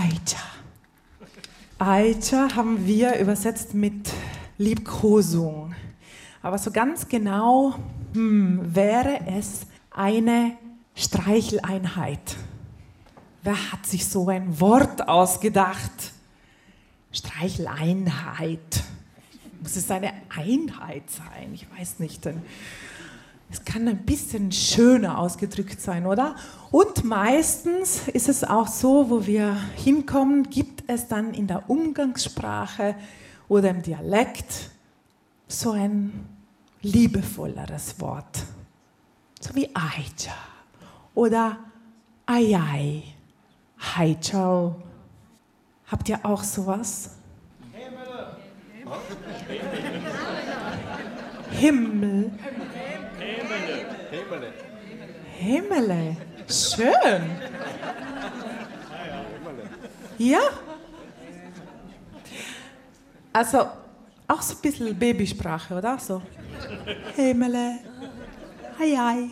Aitja. Aitja haben wir übersetzt mit Liebkosung. Aber so ganz genau wäre es eine Streicheleinheit. Wer hat sich so ein Wort ausgedacht? Streicheleinheit. Muss es eine Einheit sein? Ich weiß nicht. Denn es kann ein bisschen schöner ausgedrückt sein, oder? Und meistens ist es auch so, wo wir hinkommen, gibt es dann in der Umgangssprache oder im Dialekt so ein liebevolleres Wort. So wie Aitja oder Ayai, Heichau. Habt ihr auch sowas? Himmel. Himmele. Schön. Ja? Also auch so ein bisschen Babysprache, oder? So. Himmele. Ai, ai.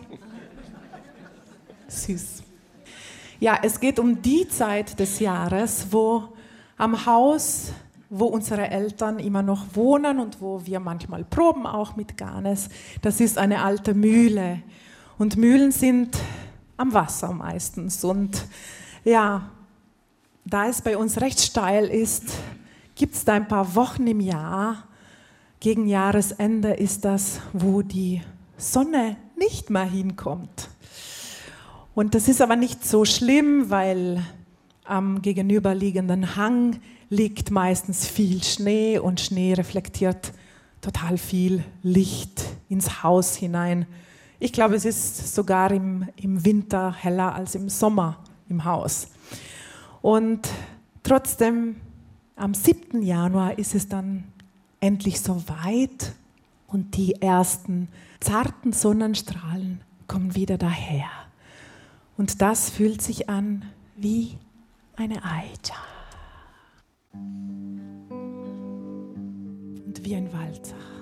Süß. Ja, es geht um die Zeit des Jahres, wo am Haus, wo unsere Eltern immer noch wohnen und wo wir manchmal proben auch mit Ganes, das ist eine alte Mühle. Und Mühlen sind am Wasser meistens. Und ja, da es bei uns recht steil ist, gibt es da ein paar Wochen im Jahr, gegen Jahresende ist das, wo die Sonne nicht mehr hinkommt. Und das ist aber nicht so schlimm, weil am gegenüberliegenden Hang liegt meistens viel Schnee und Schnee reflektiert total viel Licht ins Haus hinein. Ich glaube, es ist sogar im Winter heller als im Sommer im Haus. Und trotzdem, am 7. Januar ist es dann endlich soweit und die ersten zarten Sonnenstrahlen kommen wieder daher. Und das fühlt sich an wie eine Aitja. Und wie ein Walzer.